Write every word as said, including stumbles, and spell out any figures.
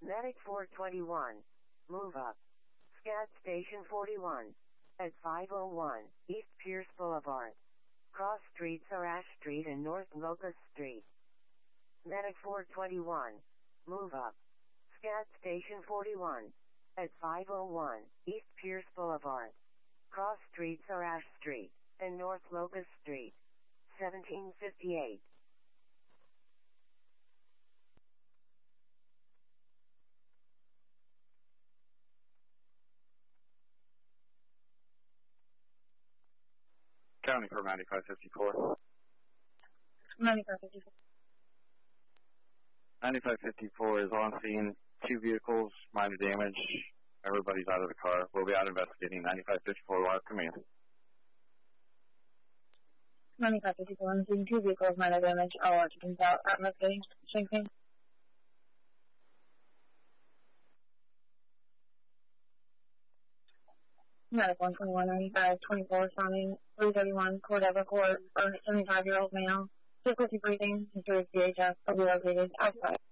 Medic four twenty-one. Move up. Scat Station forty-one. At five oh one East Pierce Boulevard. Cross streets are Ash Street and North Locust Street. Medic four twenty-one. Move up. Scat Station forty-one. At five oh one East Pierce Boulevard. Cross streets are Ash Street and North Locust Street. seventeen fifty-eight. County for ninety-five fifty-four. ninety-five fifty-four. ninety-five fifty-four is on scene. Two vehicles, minor damage. Everybody's out of the car. We'll be out investigating. ninety-five fifty-four, live command. ninety-five fifty-four, on scene. Two vehicles, minor damage. All occupants out. Out investigating. Shanking. Medic one twenty-one ninety-five twenty-four, sounding three thirty-one, Cordova Court, seventy-five-year-old male, difficulty breathing, history of C H F, will be located outside.